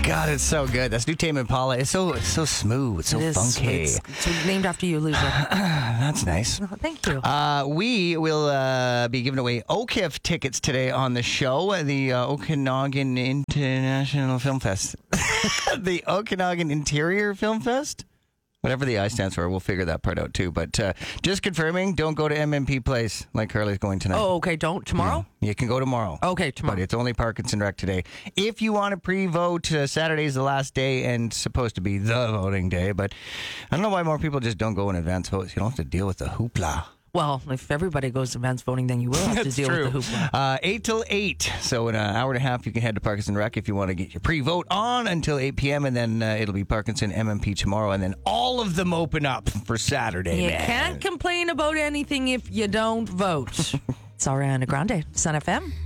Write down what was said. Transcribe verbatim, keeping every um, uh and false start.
God, it's so good. That's new Tame Impala. It's so it's so smooth. It's so It is. funky. It's, it's named after you, loser. That's nice. Oh, thank you. Uh, we will uh, be giving away O K I F tickets today on the show, the uh, Okanagan International Film Fest. The Okanagan Interior Film Fest? Whatever the I stands for, we'll figure that part out too. But uh, just confirming, don't go to M M P Place like Carly's going tonight. Oh, okay. Don't. Tomorrow? You can go tomorrow. Okay, tomorrow. But it's only Parkinson Rec today. If you want to pre-vote, uh, Saturday's the last day and supposed to be the voting day. But I don't know why more people just don't go in advance votes. You don't have to deal with the hoopla. Well, if everybody goes to advance voting, then you will have to That's deal true. with the hoopla. Uh, eight till eight. So in an hour and a half, you can head to Parkinson Rec if you want to get your pre-vote on until eight p.m. And then uh, it'll be Parkinson M M P tomorrow. And then all of them open up for Saturday, You man. can't complain about anything if you don't vote. It's Ariana Grande, Sun F M.